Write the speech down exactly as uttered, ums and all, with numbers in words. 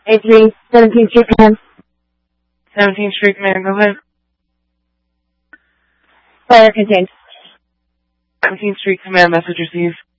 eight three, seventeenth Street Command. seventeenth Street Command, go ahead. Fire contained. seventeenth Street Command, message received.